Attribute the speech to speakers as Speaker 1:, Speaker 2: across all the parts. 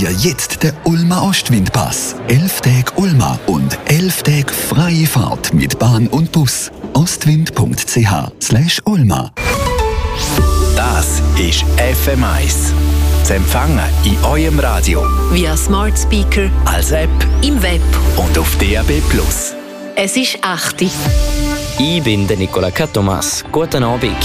Speaker 1: dir jetzt den Ulma Ostwindpass. 11 Tage Ulma und 11 Tage freie Fahrt mit Bahn und Bus. ostwind.ch/Ulma.
Speaker 2: Das ist FM1. Zu empfangen in eurem Radio,
Speaker 3: via Smart Speaker,
Speaker 2: als App
Speaker 3: im Web
Speaker 2: und auf DAB+.
Speaker 3: Es ist 8 Uhr.
Speaker 4: Ich bin der Nicola Cattomas. Guten Abend.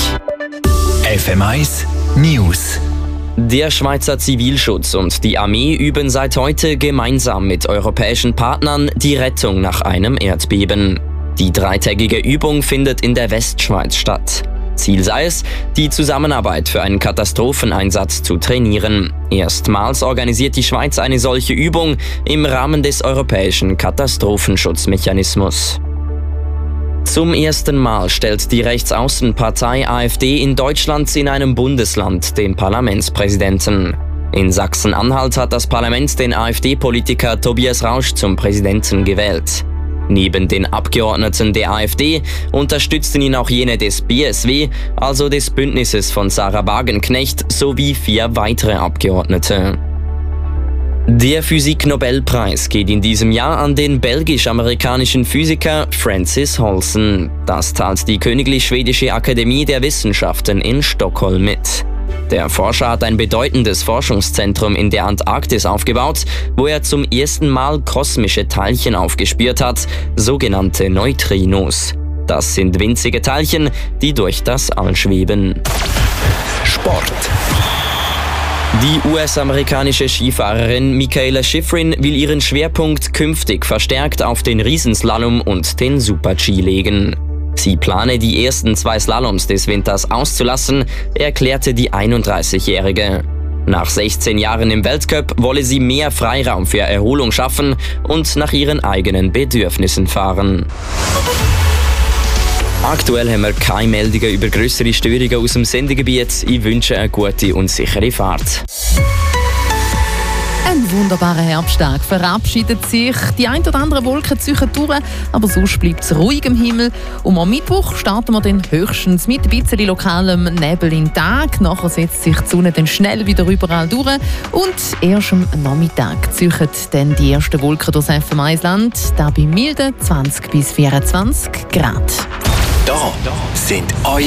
Speaker 2: FM1 News.
Speaker 4: Der Schweizer Zivilschutz und die Armee üben seit heute gemeinsam mit europäischen Partnern die Rettung nach einem Erdbeben. Die dreitägige Übung findet in der Westschweiz statt. Ziel sei es, die Zusammenarbeit für einen Katastropheneinsatz zu trainieren. Erstmals organisiert die Schweiz eine solche Übung im Rahmen des europäischen Katastrophenschutzmechanismus. Zum ersten Mal stellt die Rechtsaußenpartei AfD in Deutschland in einem Bundesland den Parlamentspräsidenten. In Sachsen-Anhalt hat das Parlament den AfD-Politiker Tobias Rausch zum Präsidenten gewählt. Neben den Abgeordneten der AfD unterstützten ihn auch jene des BSW, also des Bündnisses von Sarah Wagenknecht, sowie 4 weitere Abgeordnete. Der Physik-Nobelpreis geht in diesem Jahr an den belgisch-amerikanischen Physiker Francis Holson. Das teilt die Königlich Schwedische Akademie der Wissenschaften in Stockholm mit. Der Forscher hat ein bedeutendes Forschungszentrum in der Antarktis aufgebaut, wo er zum ersten Mal kosmische Teilchen aufgespürt hat, sogenannte Neutrinos. Das sind winzige Teilchen, die durch das All schweben.
Speaker 2: Sport.
Speaker 4: Die US-amerikanische Skifahrerin Mikaela Shiffrin will ihren Schwerpunkt künftig verstärkt auf den Riesenslalom und den Super-G legen. Sie plane, die ersten 2 Slaloms des Winters auszulassen, erklärte die 31-Jährige. Nach 16 Jahren im Weltcup wolle sie mehr Freiraum für Erholung schaffen und nach ihren eigenen Bedürfnissen fahren. Aktuell haben wir keine Meldungen über grössere Störungen aus dem Sendegebiet. Ich wünsche eine gute und sichere Fahrt.
Speaker 5: Ein wunderbarer Herbsttag verabschiedet sich. Die ein oder andere Wolke ziehen durch, aber sonst bleibt es ruhig im Himmel. Und am Mittwoch starten wir dann höchstens mit ein bisschen lokalem Nebel in den Tag. Nachher setzt sich die Sonne dann schnell wieder überall durch. Und erst am Nachmittag ziehen dann die ersten Wolken durchs FM1-Land. Da bei milden 20 bis 24 Grad.
Speaker 2: Da sind eure